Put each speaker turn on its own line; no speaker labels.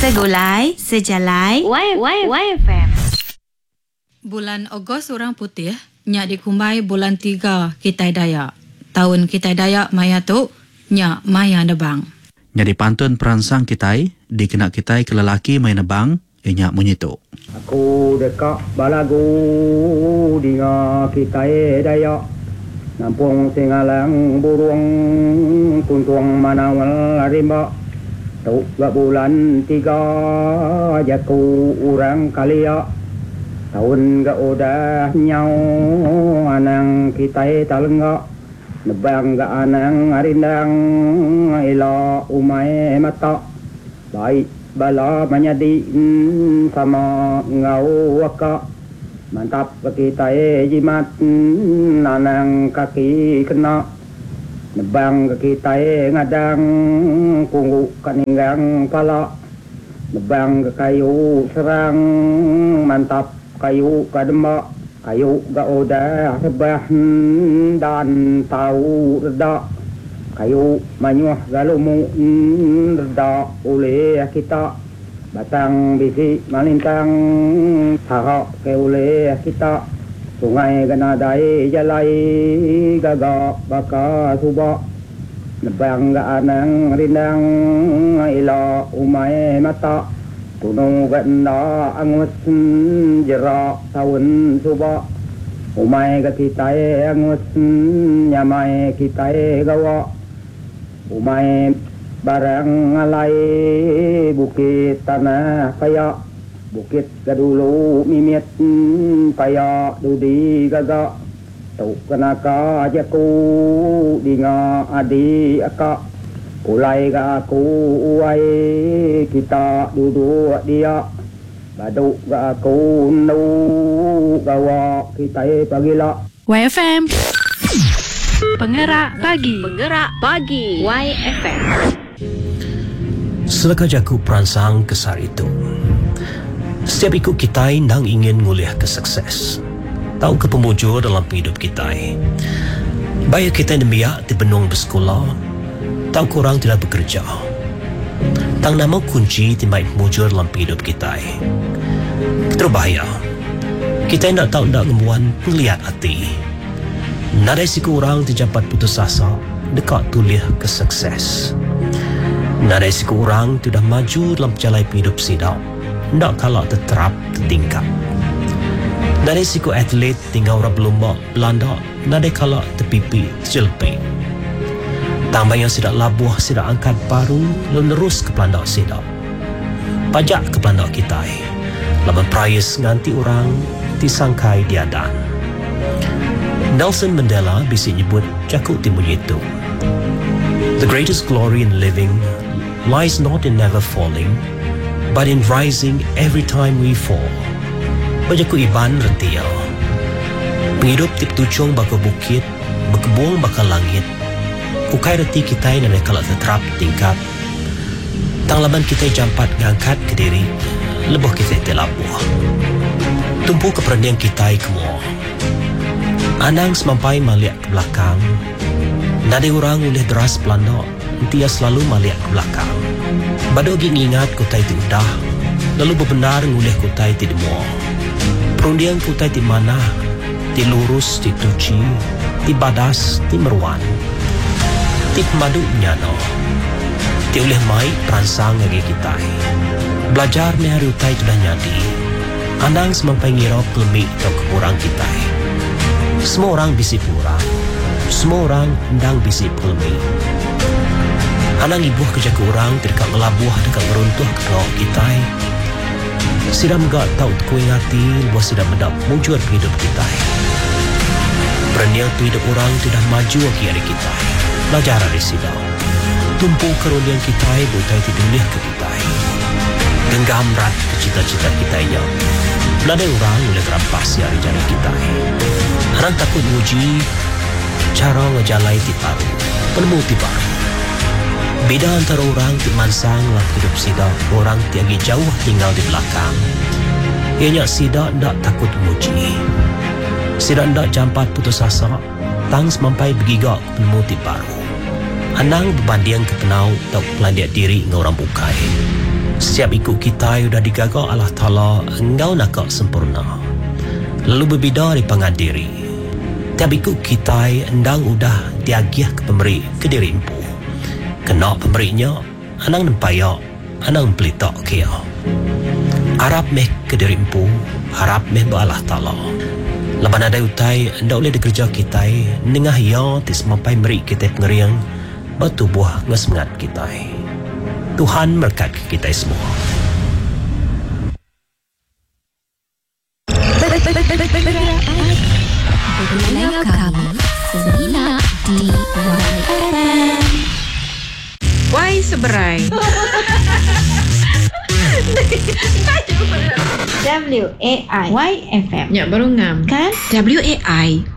Segulai, sejalai,
YFM.
Bulan Ogos Orang Putih, nya dikumbai bulan 3 Kitai Dayak. Tahun Kitai Dayak maya tu, nya maya nebang.
Nya dipantun peransang Kitai, dikenak Kitai ke lelaki maya nebang, nya menyitu.
Aku dekat balagu dinga Kitai Dayak. Nampung singalang burung tuntung manawal rimba. Tuk bulan 3 jaku orang kalia. Tahun ga udah nyau anang Kitai talengga. Nebang ga anang arindang ila umay mata. Baik bala manyadi sama ngau waka. Mantap Kitai jimat anang kaki kena. Nebang Kitai ngadang punggu kaninggang pala. Nebang kayu serang mantap kayu kadema. Kayu ga udah rebah dan tahu reda. Kayu manyuh galumu reda oleh kita. Batang bisi malintang tahak ke oleh kita. Sungai ganadai jalai gaga baka suba. Nebang ga anang rindang ila umay mata. Tunong ganda angus jerak tahun suba. Umay ga Kitai angus nyamay Kitai gawa. Umay barang alay bukit tanah kaya. Bukit gadulu mimit paya dudi gaga. Tuk kenaka jaku dinga adi aka. Ulai ga aku uai kita duduk dia. Baduk ga aku nu gawa Kitai pagila.
YFM. Penggerak pagi. YFM.
Selaka jaku peransang kesar itu. Setiap ikut Kitai nang ingin nguliah ke sukses. Tahu ke pemujur dalam hidup Kitai. Bayar Kitai demiak di benung bersekolah. Tahu korang tidak bekerja. Tang nama kunci timai mujur dalam hidup Kitai. Terbahaya. Kitai nak tahu nak ngemuan ngeliat hati. Nadai si korang terjapat putus asa dekat tuliah ke sukses. Nadai si korang tu dah maju dalam jalan hidup sidap. Nak kalah terterap tertingkap. Nadai si ko atlet tinggal orang berlomba Belanda. Nadai kalah terpipi terjelpi. Tambah yang sidak labuh sidak angkat baru lalu terus ke Belanda sidap. Pajak ke Belanda Kitai. Lama prayas nganti orang disangkai diadan. Nelson Mandela bisa nyebut jakut timun itu. The greatest glory in living lies not in never falling, but in rising every time we fall. Bajaku iban retial. Penghidup tip tucung baka bukit, berkebul baka langit. Ukai reti Kitai nanai kalak terterap tingkap. Tang laban kita jampat ngangkat ke diri, lebuh kita telabuh. Tumpu keperandian Kitai kemua. Anang semampai maliak ke belakang. Nadai orang oleh deras Belanda, dia selalu maliak ke belakang. Badogi ngingat Kutai ti udah, lalu bebenar ngulih Kutai ti demua. Perundian Kutai ti mana, ti lurus, ti tuci, ti badas, ti meruan. Ti pemadu nyano. Ti oleh mai peransang lagi Kitai. Belajar ni hari utai tu dah nyadi. Anang semampai ngira pelemik atau kekurang Kitai. Semua orang bisi kurang. Semua orang hendang bisi pelemik. Anang ibuh kerja ke orang dekat melabuh dekat meruntuh ke kau Kitai. Sidam gak tahu ku ingati buat sidam mendap mujur hidup Kitai. Pernial tu hidup orang tu dah maju lagi hari Kitai. Belajar dari sidam. Tumpu kerunian Kitai butai tiduliah ke Kitai. Genggam rat ke cita-cita Kitai yang. Beladai orang boleh terampas hari jari Kitai. Anang takut muji cara ngejalai ti baru. Penemu ti baru. Beda antara orang ti mansang lah hidup sida, orang ti agi jauh tinggal di belakang. Ianya sida ndak takut muji. Sida ndak jampat putus asa, tang semampai bergigak penemu ti baru. Anang berbanding ke penau tak pelandiak diri dengan orang bukai. Setiap ikut kita sudah digagak Allah Ta'ala, engkau nakak sempurna. Lalu berbeda di pengadiri. Tiap ikut kita endang udah diagiah ke pemberi ke diri empu. Kena pemberinya, anang nempayak, anang pelitak kia. Harap meh ke diri empu, harap meh ba Allah Ta'ala. Laban ada utai, anda boleh dikerja kita, nengah ya tis mampai meri kita pengeriang, batu buah ngesemangat kita. Tuhan berkat kita semua.
Mendengar kami Semina di YFM.
Y Seberai.
WAI YFM.
Ya baru ngam.
Kan?
WAI